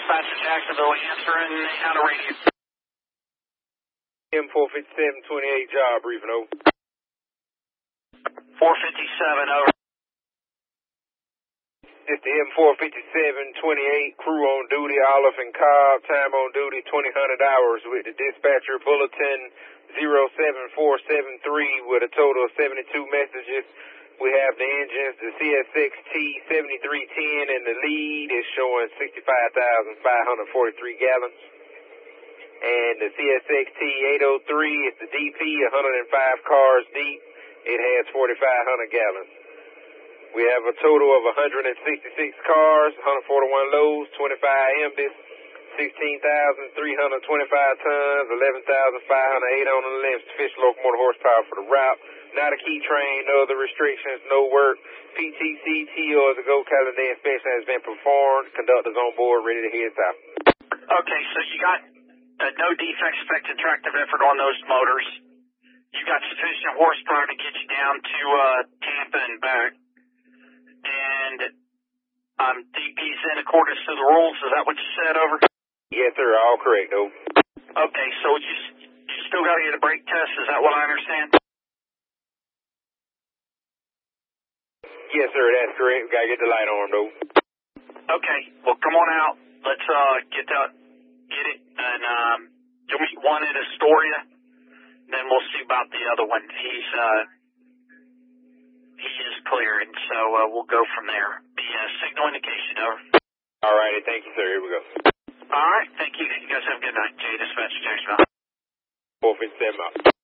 Dispatch to Jacksonville answering on the radio. M45728 job briefing, over. 457, over. It's the M45728 crew on duty, Olive and Cobb, time on duty 2000 hours with the dispatcher bulletin 07473 with a total of 72 messages. We have the engines, the CSXT 7310 and the lead is showing 65,543 gallons. And the CSXT 803 is the DP, 105 cars deep. It has 4,500 gallons. We have a total of 166 cars, 141 loads, 25 empties, 16,325 tons, 11,508 on the limbs, sufficient locomotive horsepower for the route. Not a key train, no other restrictions, no work. PTC, TO as a go calendar day inspection has been performed. Conductors on board, ready to head south. Okay, so you got no defects affecting tractive effort on those motors. You got sufficient horsepower to get you down to Tampa and back. And DP's in accordance to the rules. Is that what you said, over? Yes, sir. All correct, over. Okay, so you still got to get a brake test. Is that what I understand? Yes, sir. That's correct. We got to get the light on, though. Okay. Well, come on out. Let's get it. And you'll meet one in Astoria. Then we'll see about the other one. He is clear, and so we'll go from there. The signal indication, over. All righty. Thank you, sir. Here we go. All right. Thank you. You guys have a good night. J Dispatch, Jacksonville. 457 out.